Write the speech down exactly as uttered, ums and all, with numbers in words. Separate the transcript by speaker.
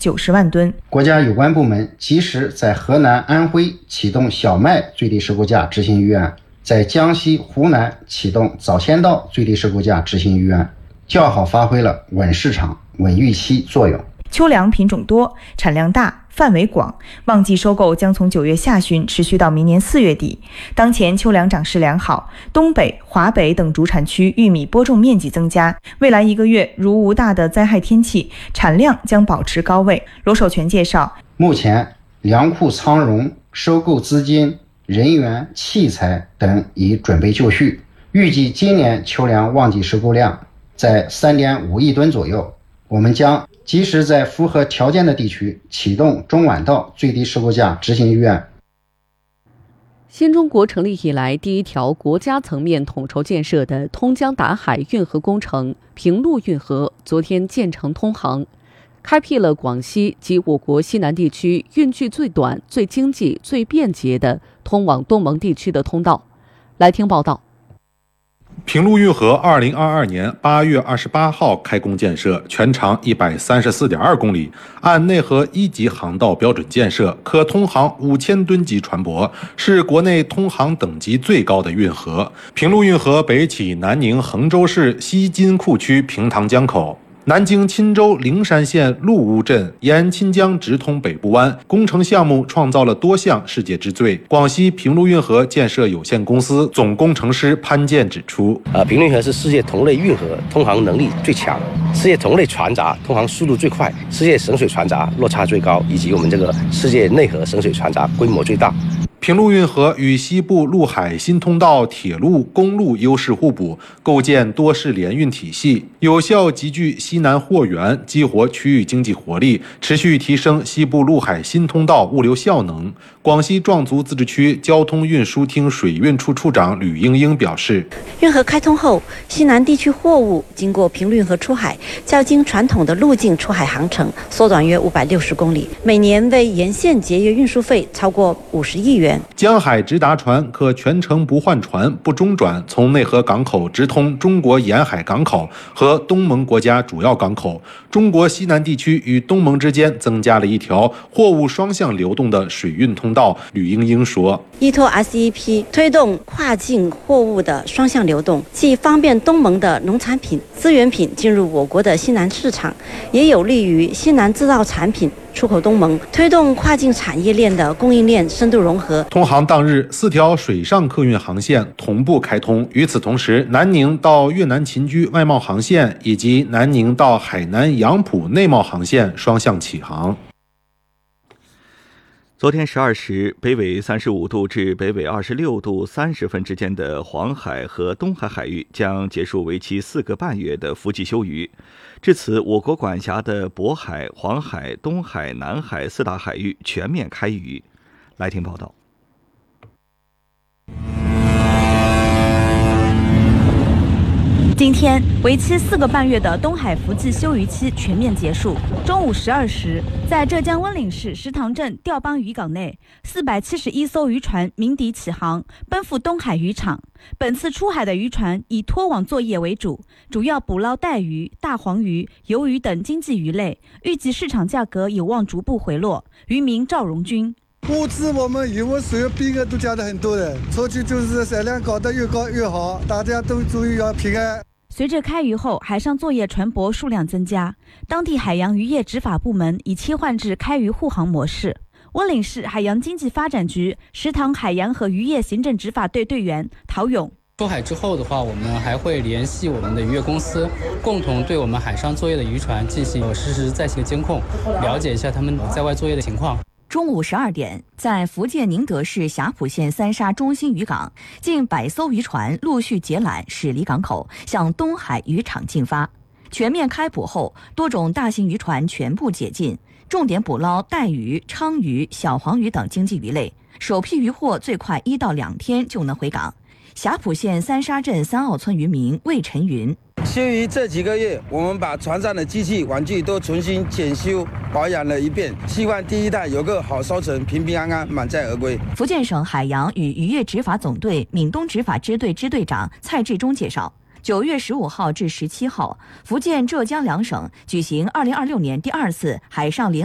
Speaker 1: 九十万吨。
Speaker 2: 国家有关部门及时在河南、安徽启动小麦最低收购价执行预案，在江西、湖南启动早先稻最低收购价执行预案，较好发挥了稳市场、稳预期作用。
Speaker 1: 秋粮品种多，产量大，范围广，旺季收购将从九月下旬持续到明年四月底。当前秋粮长势良好，东北、华北等主产区玉米播种面积增加，未来一个月如无大的灾害天气，产量将保持高位。罗守全介绍，
Speaker 2: 目前粮库仓容、收购资金、人员、器材等已准备就绪，预计今年秋粮旺季收购量在 三点五亿吨左右。我们将及时在符合条件的地区启动中晚稻最低收购价执行预案。
Speaker 3: 新中国成立以来第一条国家层面统筹建设的通江达海运河工程平陆运河昨天建成通航，开辟了广西及我国西南地区运距最短、最经济、最便捷的通往东盟地区的通道。来听报道。
Speaker 4: 平陆运河二零二二年八月二十八号开工建设，全长一百三十四点二公里，按内河一级航道标准建设，可通航五千吨级船舶，是国内通航等级最高的运河。平陆运河北起南宁衡州市西金库区平塘江口，南京钦州灵山县陆屋镇，沿钦江直通北部湾。工程项目创造了多项世界之最。广西平陆运河建设有限公司总工程师潘健指出，
Speaker 5: 呃，平陆运河是世界同类运河通航能力最强，世界同类船闸通航速度最快，世界省水船闸落差最高，以及我们这个世界内河省水船闸规模最大。
Speaker 4: 平陆运河与西部陆海新通道铁路、公路优势互补，构建多式联运体系，有效集聚西南货源，激活区域经济活力，持续提升西部陆海新通道物流效能。广西壮族自治区交通运输厅水运处处长吕英英表示，
Speaker 6: 运河开通后，西南地区货物经过平陆运河出海，较经传统的路径出海航程缩短约五百六十公里，每年为沿线节约运输费超过五十亿元。
Speaker 4: 江海直达船可全程不换船、不中转，从内河港口直通中国沿海港口和东盟国家主要港口。中国西南地区与东盟之间增加了一条货物双向流动的水运通道。吕英英说，
Speaker 6: 依托 S E P 推动跨境货物的双向流动，既方便东盟的农产品、资源品进入我国的西南市场，也有利于西南制造产品出口东盟，推动跨境产业链的供应链深度融合。
Speaker 4: 通航当日，四条水上客运航线同步开通。与此同时，南宁到越南秦居外贸航线以及南宁到海南杨浦内贸航线双向启航。
Speaker 7: 昨天十二时，北纬三十五度至北纬二十六度三十分之间的黄海和东海海域将结束为期四个半月的伏季休渔。至此，我国管辖的渤海、黄海、东海、南海四大海域全面开渔。来听报道。
Speaker 8: 今天，为期四个半月的东海伏季休渔期全面结束。中午十二时，在浙江温岭市石塘镇钓浜渔港内，四百七十一艘渔船鸣笛起航，奔赴东海渔场。本次出海的渔船以拖网作业为主，主要捕捞带鱼、大黄鱼、鱿鱼等经济鱼类，预计市场价格有望逐步回落。渔民赵荣军。
Speaker 9: 物资我们油和水逼额都加的很多的，出去就是产量搞得越高越好，大家都注意要平安。
Speaker 8: 随着开渔后海上作业船舶数量增加，当地海洋渔业执法部门已切换至开渔护航模式。温岭市海洋经济发展局石塘海洋和渔业行政执法队队员陶勇。
Speaker 10: 出海之后的话，我们还会联系我们的渔业公司，共同对我们海上作业的渔船进行实时在线监控，了解一下他们在外作业的情况。
Speaker 11: 中午十二点，在福建宁德市霞浦县三沙中心渔港，近百艘渔船陆续结缆驶离港口，向东海渔场进发。全面开捕后，多种大型渔船全部解禁，重点捕捞带鱼、鲳鱼、小黄鱼等经济鱼类。首批渔获最快一到两天就能回港。霞浦县三沙镇三澳村渔民魏晨云。
Speaker 12: 休渔这几个月，我们把船上的机器玩具都重新检修保养了一遍，希望第一代有个好收成，平平安安，满载而归。
Speaker 11: 福建省海洋与渔业执法总队闽东执法支队支队长蔡志忠介绍，九月十五号至十七号，福建、浙江两省举行二零二六年第二次海上联